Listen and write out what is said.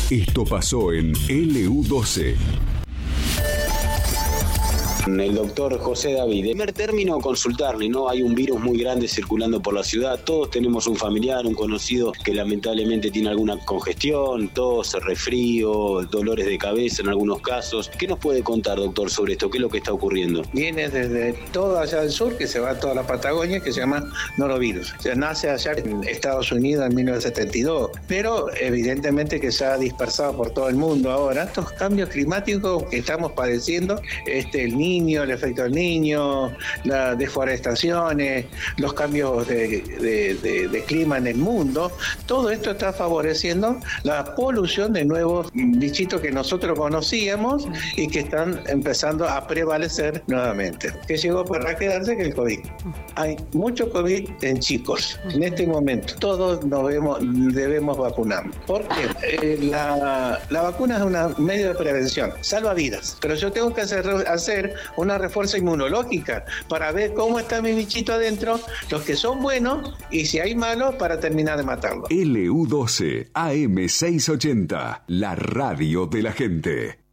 Esto pasó en LU12. El doctor José David. En primer término, consultarle, ¿no? Hay un virus muy grande circulando por la ciudad. Todos tenemos un familiar, un conocido que lamentablemente tiene alguna congestión, tos, resfrío, dolores de cabeza en algunos casos. ¿Qué nos puede contar, doctor, sobre esto? ¿Qué es lo que está ocurriendo? Viene desde todo allá del sur, que se va a toda la Patagonia, que se llama norovirus. O sea, nace allá en Estados Unidos en 1972, pero evidentemente que se ha dispersado por todo el mundo ahora. Estos cambios climáticos que estamos padeciendo, el niño, el efecto del niño, las deforestaciones, los cambios de clima en el mundo, todo esto está favoreciendo la polución de nuevos bichitos que nosotros conocíamos y que están empezando a prevalecer nuevamente. ¿Qué llegó para quedarse? Que el COVID. Hay mucho COVID en chicos. En este momento todos debemos vacunar. Porque la vacuna es un medio de prevención, salva vidas, pero yo tengo que hacer una refuerzo inmunológica para ver cómo está mi bichito adentro, los que son buenos y si hay malos para terminar de matarlos. LU12 AM680, la radio de la gente.